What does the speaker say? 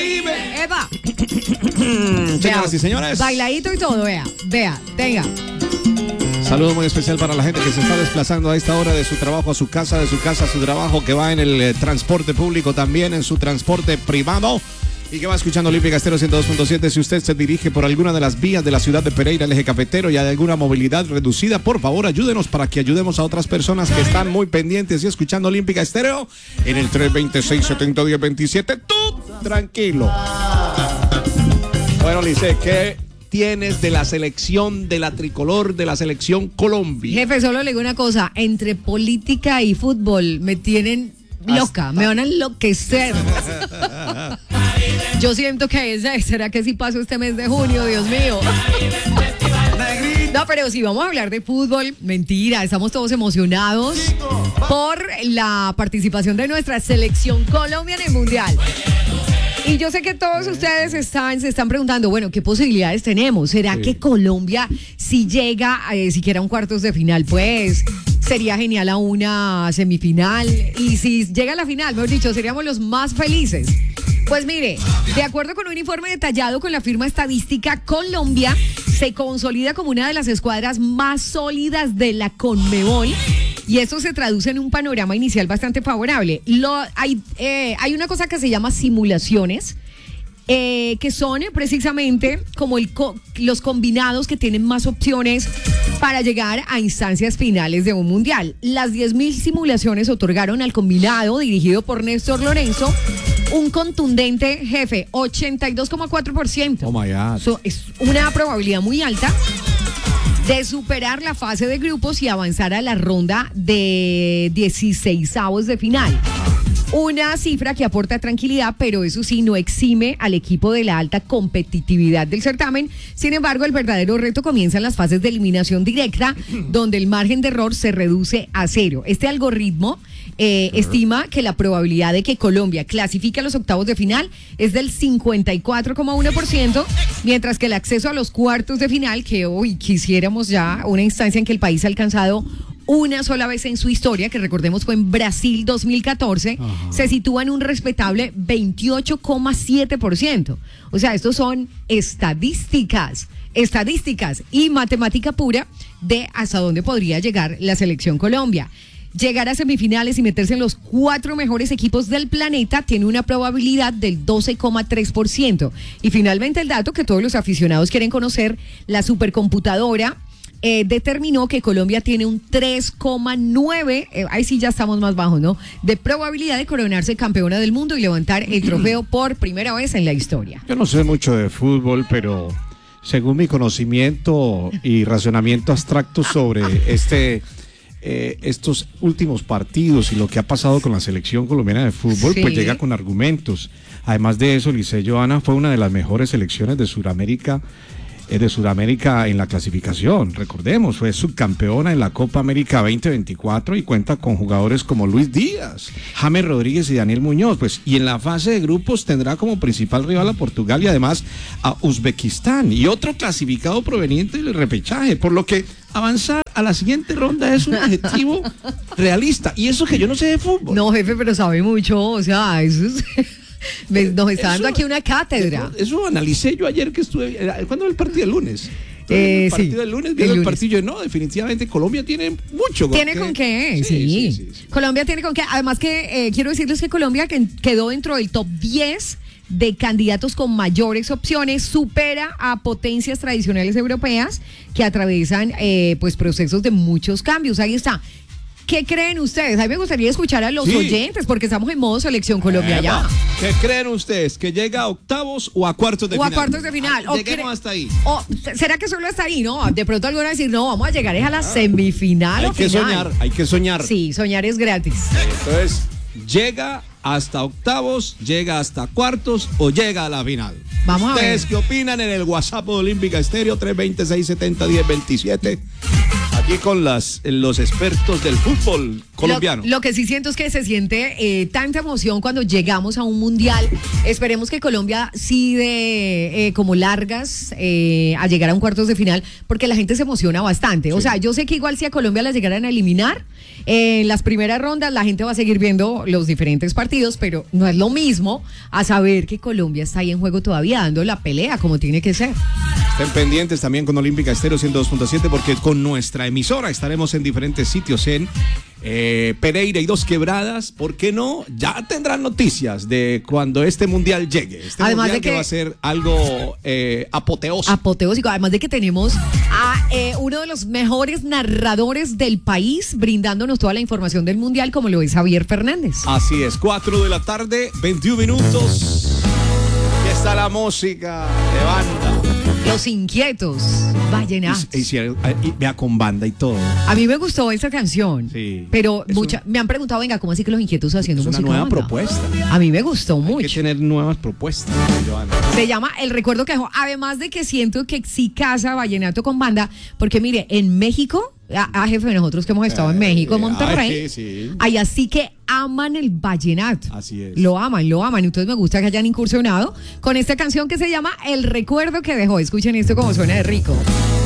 Caribe. ¡Epa! Señoras y señores. Bailadito y todo, vea, tenga. Saludo muy especial para la gente que se está desplazando a esta hora de su trabajo a su casa, de su casa a su trabajo, que va en el transporte público también, en su transporte privado y que va escuchando Olímpica Estéreo 102.7. Si usted se dirige por alguna de las vías de la ciudad de Pereira, el eje cafetero, y hay alguna movilidad reducida, por favor ayúdenos para que ayudemos a otras personas que están muy pendientes y escuchando Olímpica Estéreo en el 326-70-1027. Tú tranquilo. Bueno, Lice, ¿qué tienes de la selección, de la tricolor, de la selección Colombia? Jefe, solo le digo una cosa, entre política y fútbol me tienen loca, me van a enloquecer. Yo siento que ¿será que sí pasó este mes de junio? Dios mío. No, pero si vamos a hablar de fútbol, mentira, estamos todos emocionados por la participación de nuestra selección Colombia en el Mundial. Y yo sé que todos ustedes se están preguntando, bueno, ¿qué posibilidades tenemos? ¿Será que Colombia, si llega siquiera a un cuartos de final, pues sería genial a una semifinal? Y si llega a la final, mejor dicho, seríamos los más felices. Pues mire, de acuerdo con un informe detallado con la firma estadística, Colombia se consolida como una de las escuadras más sólidas de la CONMEBOL. Y esto se traduce en un panorama inicial bastante favorable. Hay una cosa que se llama simulaciones, que son precisamente como los combinados que tienen más opciones para llegar a instancias finales de un mundial. Las 10.000 simulaciones otorgaron al combinado dirigido por Néstor Lorenzo un contundente, jefe, 82,4%. Oh my God. Es una probabilidad muy alta de superar la fase de grupos y avanzar a la ronda de 16avos de final. Una cifra que aporta tranquilidad, pero eso sí, no exime al equipo de la alta competitividad del certamen. Sin embargo, el verdadero reto comienza en las fases de eliminación directa, donde el margen de error se reduce a 0. Este algoritmo estima que la probabilidad de que Colombia clasifique a los octavos de final es del 54,1%, mientras que el acceso a los cuartos de final, que hoy quisiéramos ya una instancia en que el país ha alcanzado una sola vez en su historia, que recordemos fue en Brasil 2014, se sitúa en un respetable 28,7%. O sea, estos son estadísticas y matemática pura de hasta dónde podría llegar la selección Colombia. Llegar a semifinales y meterse en los 4 mejores equipos del planeta tiene una probabilidad del 12,3%. Y finalmente el dato que todos los aficionados quieren conocer, la supercomputadora determinó que Colombia tiene un 3,9, ahí sí ya estamos más bajos, ¿no?, de probabilidad de coronarse campeona del mundo y levantar el trofeo por primera vez en la historia. Yo no sé mucho de fútbol, pero según mi conocimiento y razonamiento abstracto sobre estos últimos partidos y lo que ha pasado con la selección colombiana de fútbol, pues llega con argumentos. Además de eso, Lice Johanna fue una de las mejores selecciones de Sudamérica en la clasificación. Recordemos, fue subcampeona en la Copa América 2024 y cuenta con jugadores como Luis Díaz, James Rodríguez y Daniel Muñoz. Pues, y en la fase de grupos tendrá como principal rival a Portugal y además a Uzbekistán y otro clasificado proveniente del repechaje, por lo que avanzar a la siguiente ronda es un objetivo realista. Y eso que yo no sé de fútbol. No, jefe, pero sabe mucho, o sea, eso es... Nos está dando aquí una cátedra. Eso analicé yo ayer que estuve. ¿Cuándo era el partido del lunes? El partido del lunes, viendo el partido. No, definitivamente Colombia tiene mucho. ¿Tiene con qué? Sí. Colombia tiene con qué. Además que quiero decirles que Colombia quedó dentro del top 10 de candidatos con mayores opciones, supera a potencias tradicionales europeas que atraviesan pues procesos de muchos cambios. Ahí está. ¿Qué creen ustedes? A mí me gustaría escuchar a los oyentes, porque estamos en modo Selección Colombia ya. ¿Qué creen ustedes? ¿Que llega a octavos o a cuartos de final? O a cuartos de final. Lleguemos hasta ahí. ¿Será que solo hasta ahí? No, de pronto algunos van a decir, no, vamos a llegar a la semifinal o final. Hay que soñar. Sí, soñar es gratis. Entonces, ¿llega hasta octavos, llega hasta cuartos o llega a la final? Vamos a ver. ¿Ustedes qué opinan en el WhatsApp de Olímpica Estéreo 326-70-1027? aquí con los expertos del fútbol colombiano. Lo que sí siento es que se siente tanta emoción cuando llegamos a un mundial. Esperemos que Colombia sí dé como largas a llegar a un cuartos de final, porque la gente se emociona bastante. Sí. O sea, yo sé que igual si a Colombia las llegaran a eliminar, en las primeras rondas la gente va a seguir viendo los diferentes partidos, pero no es lo mismo a saber que Colombia está ahí en juego todavía, dando la pelea como tiene que ser. Estén pendientes también con Olímpica Estéreo 102.7, porque con nuestra emisora estaremos en diferentes sitios en Pereira y Dos Quebradas. ¿Por qué no? Ya tendrán noticias de cuando este mundial llegue. Además mundial de que va a ser algo apoteósico. Apoteósico. Además de que tenemos a uno de los mejores narradores del país brindándonos toda la información del mundial, como lo es Javier Fernández. Así es, 4 de la tarde, 21 minutos. Aquí está la música de banda. Los Inquietos, Vallenatos. Y vea, con banda y todo. A mí me gustó esa canción, sí, pero me han preguntado, venga, ¿cómo así que Los Inquietos haciendo música? Es una nueva propuesta. A mí me gustó mucho. Hay que tener nuevas propuestas, Johanna. Se llama El Recuerdo que dejó. Además de que siento que sí casa vallenato con banda, porque mire, en México, jefe, nosotros que hemos estado en México, en Monterrey, sí. allá sí que aman el vallenato. Así es. Lo aman. Entonces me gusta que hayan incursionado con esta canción que se llama El Recuerdo que dejó. Escuchen esto como suena de rico.